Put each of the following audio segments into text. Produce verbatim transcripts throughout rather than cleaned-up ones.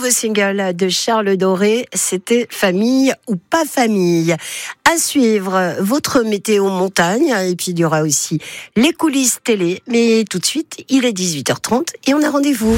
nouveau single de Charles Doré, c'était Famille ou pas famille. À suivre, votre météo montagne, et puis il y aura aussi les coulisses télé. Mais tout de suite, il est dix-huit heures trente et on a rendez-vous.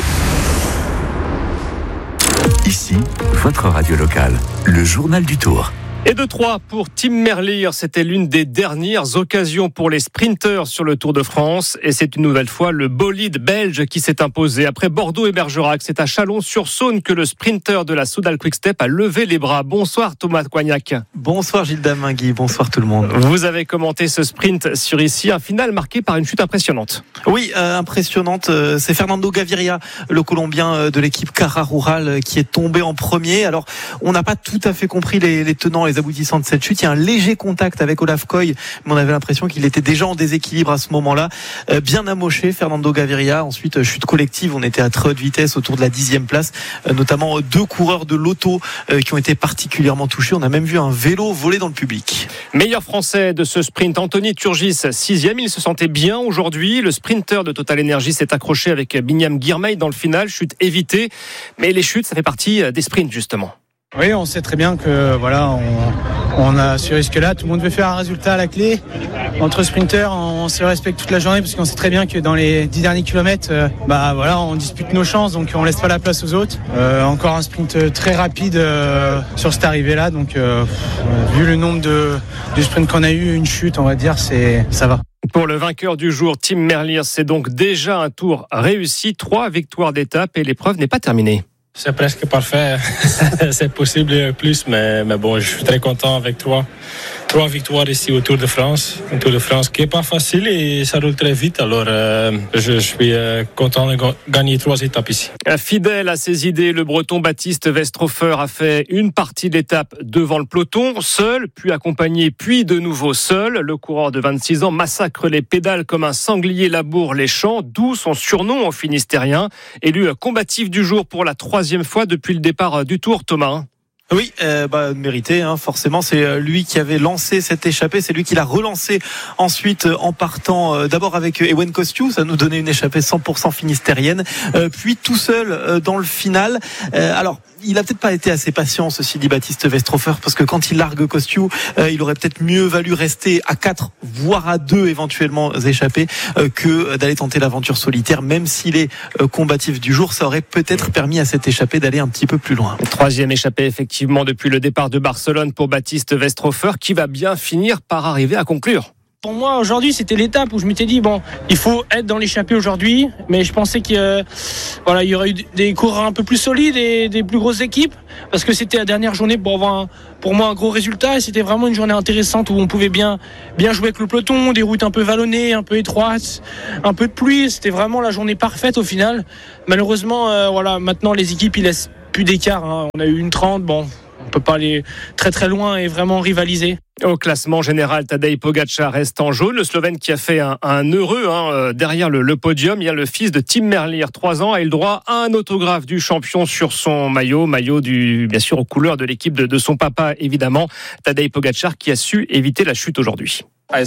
Ici, votre radio locale, le journal du Tour. Et de trois pour Tim Merlier, c'était l'une des dernières occasions pour les sprinteurs sur le Tour de France. Et c'est une nouvelle fois le bolide belge qui s'est imposé. Après Bordeaux et Bergerac, c'est à Chalon-sur-Saône que le sprinter de la Soudal Quick-Step a levé les bras. Bonsoir Thomas Coignac. Bonsoir Gilles Damingui, bonsoir tout le monde. Vous avez commenté ce sprint sur ici, un final marqué par une chute impressionnante. Oui, euh, impressionnante. Euh, c'est Fernando Gaviria, le Colombien euh, de l'équipe Cara Rural, euh, qui est tombé en premier. Alors, on n'a pas tout à fait compris les, les tenants, les aboutissants de cette chute. Il y a un léger contact avec Olaf Koy, mais on avait l'impression qu'il était déjà en déséquilibre à ce moment-là. Euh, bien amoché, Fernando Gaviria. Ensuite, chute collective. On était à très haute vitesse, autour de la dixième place, euh, notamment deux coureurs de l'auto euh, qui ont été particulièrement touchés. On a même vu un vélo voler dans le public. Meilleur français de ce sprint, Anthony Turgis, sixième. Il se sentait bien aujourd'hui. Le sprinter de Total Energy s'est accroché avec Binyam Girmay dans le final. Chute évitée. Mais les chutes, ça fait partie des sprints, justement. Oui, on sait très bien que voilà, on, on a ce risque-là. Tout le monde veut faire un résultat à la clé. Entre sprinters, on se respecte toute la journée parce qu'on sait très bien que dans les dix derniers kilomètres, euh, bah voilà, on dispute nos chances, donc on laisse pas la place aux autres. Euh, encore un sprint très rapide euh, sur cette arrivée-là, donc euh, vu le nombre de, de sprints qu'on a eu, une chute, on va dire, c'est ça va. Pour le vainqueur du jour, Tim Merlier, c'est donc déjà un tour réussi, trois victoires d'étape et l'épreuve n'est pas terminée. C'est presque parfait, c'est possible plus, mais, mais bon, je suis très content avec toi. Trois victoires ici au Tour de France, un Tour de France qui n'est pas facile et ça roule très vite, alors euh, je, je suis euh, content de gagner trois étapes ici. Fidèle à ses idées, le Breton Baptiste Westrofer a fait une partie d'étape devant le peloton, seul, puis accompagné, puis de nouveau seul. Le coureur de vingt-six ans massacre les pédales comme un sanglier laboure les champs, d'où son surnom en finistérien. Élu combatif du jour pour la troisième fois depuis le départ du Tour, Thomas. Oui, euh, bah, mérité, hein, forcément. C'est lui qui avait lancé cette échappée. C'est lui qui l'a relancé ensuite en partant euh, d'abord avec Ewen Kostiou. Ça nous donnait une échappée cent pour cent finistérienne. Euh, puis tout seul euh, dans le final. Euh, alors, il a peut-être pas été assez patient, ceci dit Baptiste Westrofer, parce que quand il largue Kostiou, euh, il aurait peut-être mieux valu rester à quatre, voire à deux éventuellement échappés, euh, que d'aller tenter l'aventure solitaire. Même s'il est euh, combatif du jour, ça aurait peut-être permis à cette échappée d'aller un petit peu plus loin. Troisième échappée, effectivement, depuis le départ de Barcelone pour Baptiste Westrofer, qui va bien finir par arriver à conclure. Pour moi, aujourd'hui, c'était l'étape où je m'étais dit, bon, il faut être dans l'échappée aujourd'hui, mais je pensais qu'il euh, voilà, il y aurait eu des coureurs un peu plus solides et des plus grosses équipes, parce que c'était la dernière journée pour avoir, un, pour moi, un gros résultat, et c'était vraiment une journée intéressante où on pouvait bien, bien jouer avec le peloton, des routes un peu vallonnées, un peu étroites, un peu de pluie, c'était vraiment la journée parfaite au final. Malheureusement, euh, voilà, maintenant, les équipes, ils laissent plus d'écart, hein. On a eu une trente, bon, on peut pas aller très très loin et vraiment rivaliser. Au classement général, Tadej Pogačar reste en jaune. Le Slovène qui a fait un, un heureux hein, derrière le, le podium. Il y a le fils de Tim Merlier, trois ans, a eu le droit à un autographe du champion sur son maillot. Maillot du, bien sûr aux couleurs de l'équipe de, de son papa, évidemment. Tadej Pogačar qui a su éviter la chute aujourd'hui.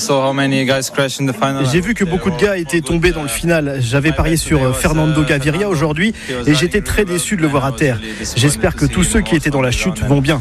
J'ai vu que beaucoup de gars étaient tombés dans le final. J'avais parié sur Fernando Gaviria aujourd'hui et j'étais très déçu de le voir à terre. J'espère que tous ceux qui étaient dans la chute vont bien.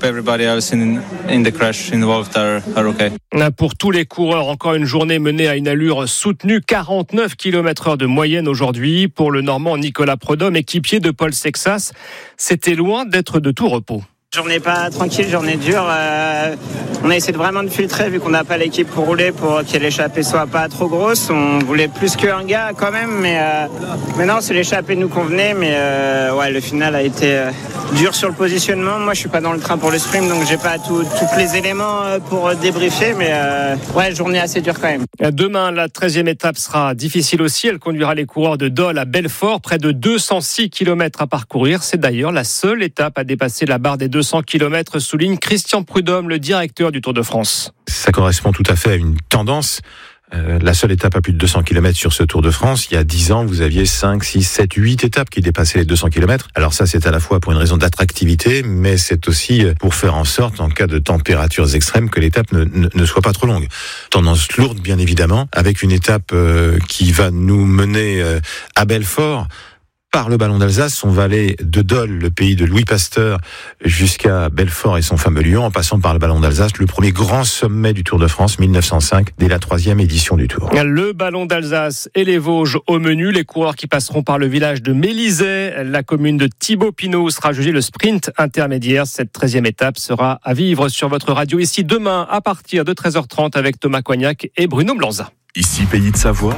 Pour tous les coureurs, encore une journée menée à une allure soutenue, quarante-neuf kilomètres heure de moyenne aujourd'hui. Pour le Normand Nicolas Prudhomme, équipier de Paul Sexas, c'était loin d'être de tout repos. Journée pas tranquille, journée dure. Euh, on a essayé de vraiment de filtrer vu qu'on n'a pas l'équipe pour rouler, pour que l'échappée soit pas trop grosse. On voulait plus qu'un gars quand même, mais euh, maintenant c'est l'échappée nous convenait, mais euh, ouais, le final a été euh, dur sur le positionnement. Moi, je suis pas dans le train pour le sprint, donc j'ai pas tous les éléments pour débriefer, mais euh, ouais, journée assez dure quand même. Demain, la treizième étape sera difficile aussi. Elle conduira les coureurs de Dole à Belfort, près de deux cent six kilomètres à parcourir. C'est d'ailleurs la seule étape à dépasser la barre des deux cents kilomètres, souligne Christian Prudhomme, le directeur du Tour de France. Ça correspond tout à fait à une tendance. Euh, la seule étape à plus de deux cents kilomètres sur ce Tour de France, il y a dix ans, vous aviez cinq, six, sept, huit étapes qui dépassaient les deux cents kilomètres. Alors ça, c'est à la fois pour une raison d'attractivité, mais c'est aussi pour faire en sorte, en cas de températures extrêmes, que l'étape ne, ne, ne soit pas trop longue. Tendance lourde, bien évidemment, avec une étape euh, qui va nous mener euh, à Belfort. par le ballon d'Alsace. On va aller de Dole, le pays de Louis Pasteur, jusqu'à Belfort et son fameux Lyon, en passant par le ballon d'Alsace, le premier grand sommet du Tour de France, mille neuf cent cinq, dès la troisième édition du Tour. Le ballon d'Alsace et les Vosges au menu. Les coureurs qui passeront par le village de Mélisay, la commune de Thibaut-Pinot, sera jugé le sprint intermédiaire. Cette treizième étape sera à vivre sur votre radio ici demain à partir de treize heures trente avec Thomas Coignac et Bruno Blanza. Ici Pays de Savoie,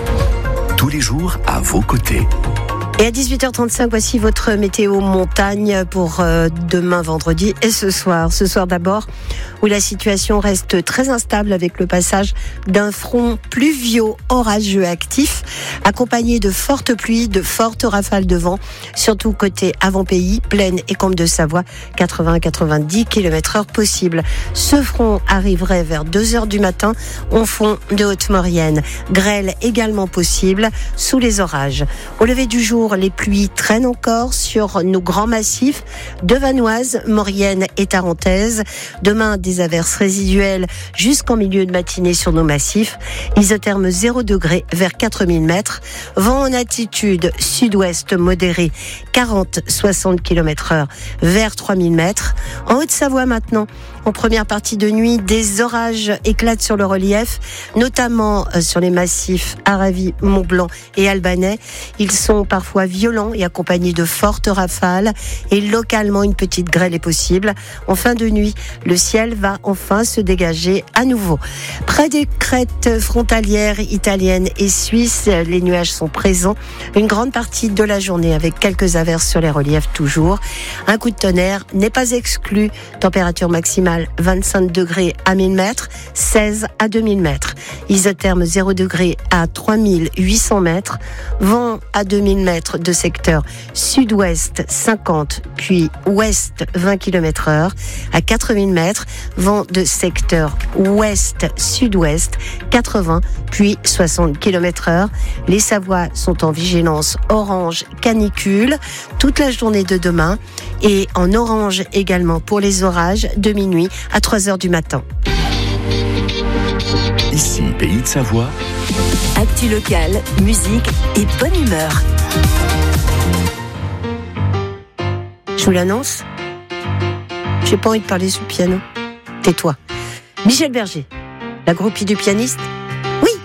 tous les jours à vos côtés. Et à dix-huit heures trente-cinq, voici votre météo montagne pour euh, demain vendredi et ce soir. Ce soir d'abord, où la situation reste très instable avec le passage d'un front pluvio orageux actif, accompagné de fortes pluies, de fortes rafales de vent, surtout côté avant-pays, Plaine et Combe de Savoie, quatre-vingts à quatre-vingt-dix kilomètres heure possible. Ce front arriverait vers deux heures du matin au fond de Haute-Maurienne. Grêle également possible sous les orages. Au lever du jour, les pluies traînent encore sur nos grands massifs de Vanoise, Maurienne et Tarentaise. Demain, des averses résiduelles jusqu'en milieu de matinée sur nos massifs. Isotherme zéro degré vers quatre mille mètres. Vent en attitude sud-ouest modéré, quarante à soixante kilomètres heure vers trois mille mètres. En Haute-Savoie maintenant, en première partie de nuit, des orages éclatent sur le relief, notamment sur les massifs Aravis, Mont-Blanc et Albanais. Ils sont parfois violents et accompagnés de fortes rafales et localement une petite grêle est possible. En fin de nuit, le ciel va enfin se dégager à nouveau. Près des crêtes frontalières italiennes et suisses, les nuages sont présents une grande partie de la journée avec quelques averses sur les reliefs toujours. Un coup de tonnerre n'est pas exclu. Température maximale vingt-cinq degrés à mille mètres, seize à deux mille mètres. Isotherme zéro degré à trois mille huit cents mètres. Vent à deux mille mètres de secteur sud-ouest cinquante puis ouest vingt kilomètres heure. À quatre mille mètres, vent de secteur ouest-sud-ouest quatre-vingts puis soixante kilomètres heure. Les Savoies sont en vigilance orange canicule toute la journée de demain et en orange également pour les orages de minuit à trois heures du matin. Ici Pays de Savoie. Actu locale, musique et bonne humeur. Je vous l'annonce, j'ai pas envie de parler sous le piano. Tais-toi. Michel Berger, la groupie du pianiste,